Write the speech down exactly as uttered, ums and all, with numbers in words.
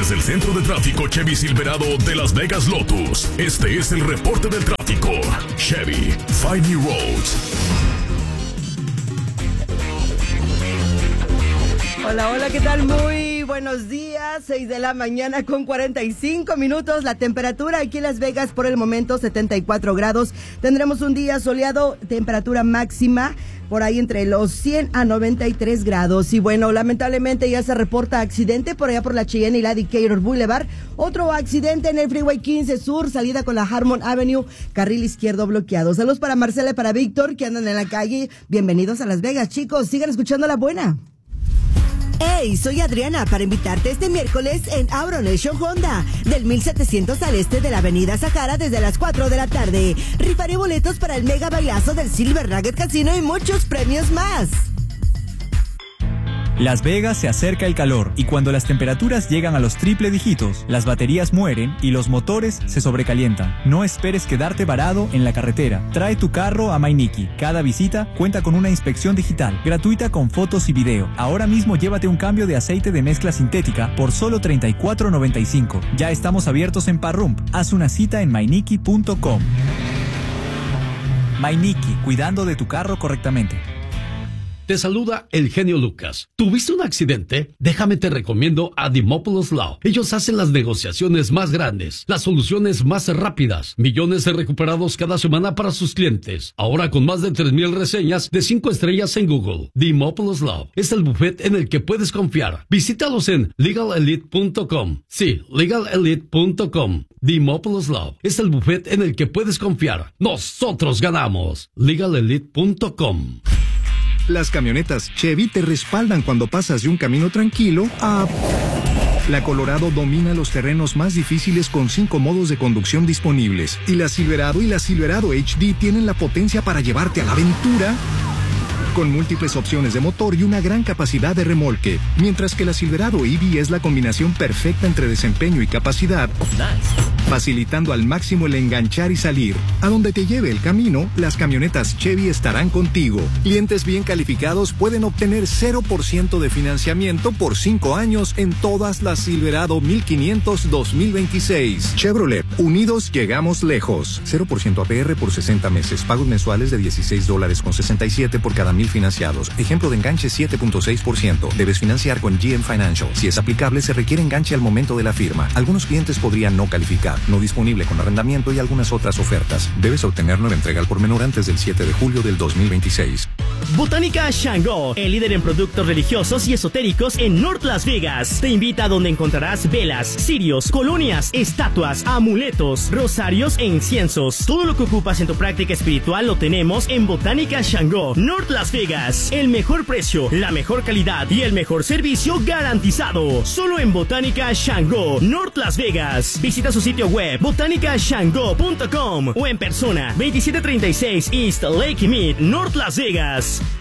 Desde el centro de tráfico Chevy Silverado de Las Vegas Lotus, este es el reporte del tráfico. Chevy, find new roads. Hola, hola, ¿qué tal? Muy buenos días, seis de la mañana con cuarenta y cinco minutos. La temperatura aquí en Las Vegas por el momento setenta y cuatro grados. Tendremos un día soleado, temperatura máxima por ahí entre los cien a noventa y tres grados. Y bueno, lamentablemente ya se reporta accidente por allá por la Cheyenne y la Decatur Boulevard. Otro accidente en el Freeway quince Sur, salida con la Harmon Avenue, carril izquierdo bloqueado. Saludos para Marcela y para Víctor que andan en la calle. Bienvenidos a Las Vegas, chicos. Sigan escuchando La Buena. Hey, soy Adriana para invitarte este miércoles en Auronation Honda, del mil setecientos al este de la avenida Sahara desde las cuatro de la tarde. Rifaré boletos para el mega bailazo del Silver Nugget Casino y muchos premios más. Las Vegas se acerca el calor y cuando las temperaturas llegan a los triple dígitos, las baterías mueren y los motores se sobrecalientan. No esperes quedarte varado en la carretera. Trae tu carro a Mainiki. Cada visita cuenta con una inspección digital, gratuita con fotos y video. Ahora mismo llévate un cambio de aceite de mezcla sintética por solo treinta y cuatro noventa y cinco. Ya estamos abiertos en Parrump. Haz una cita en mainiki punto com. Mainiki, cuidando de tu carro correctamente. Te saluda el genio Lucas. ¿Tuviste un accidente? Déjame te recomiendo a Dimopoulos Law. Ellos hacen las negociaciones más grandes, las soluciones más rápidas, millones de recuperados cada semana para sus clientes. Ahora con más de tres mil reseñas de cinco estrellas en Google. Dimopoulos Law es el bufete en el que puedes confiar. Visítalos en legal elite punto com. Sí, legal elite punto com. Dimopoulos Law es el bufete en el que puedes confiar. Nosotros ganamos. legal elite punto com. Las camionetas Chevy te respaldan cuando pasas de un camino tranquilo a... La Colorado domina los terrenos más difíciles con cinco modos de conducción disponibles. Y la Silverado y la Silverado H D tienen la potencia para llevarte a la aventura con múltiples opciones de motor y una gran capacidad de remolque. Mientras que la Silverado E V es la combinación perfecta entre desempeño y capacidad, facilitando al máximo el enganchar y salir. A donde te lleve el camino, las camionetas Chevy estarán contigo. Clientes bien calificados pueden obtener cero por ciento de financiamiento por cinco años en todas las Silverado mil quinientos dos mil veintiséis. Chevrolet, unidos llegamos lejos. cero por ciento A P R por sesenta meses. Pagos mensuales de dieciséis dólares con sesenta y siete por cada mil financiados. Ejemplo de enganche siete punto seis por ciento. Debes financiar con G M Financial. Si es aplicable, se requiere enganche al momento de la firma. Algunos clientes podrían no calificar. No disponible con arrendamiento y algunas otras ofertas. Debes obtener nueva entrega al por menor antes del siete de julio del dos mil veintiséis. Botánica Shango, el líder en productos religiosos y esotéricos en North Las Vegas. Te invita a donde encontrarás velas, cirios, colonias, estatuas, amuletos, rosarios e inciensos. Todo lo que ocupas en tu práctica espiritual lo tenemos en Botánica Shango, North Las Vegas. El mejor precio, la mejor calidad y el mejor servicio garantizado. Solo en Botánica Shango, North Las Vegas. Visita su sitio web botánica shango punto com o en persona veintisiete treinta y seis East Lake Mead, North Las Vegas.